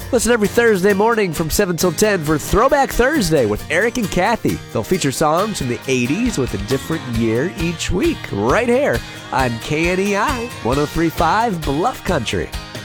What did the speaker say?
Listen every Thursday morning from 7 till 10 for Throwback Thursday with Eric and Kathy. They'll feature songs from the 80s with a different year each week, right here on KNEI 103.5 Bluff Country.